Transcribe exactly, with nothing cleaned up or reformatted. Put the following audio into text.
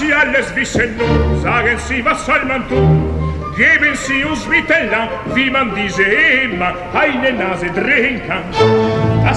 sie alles wissen nun, sagen Sie, was soll man tun? Geben Sie uns bitte lang, wie man diese immer eine Nase drehen kann.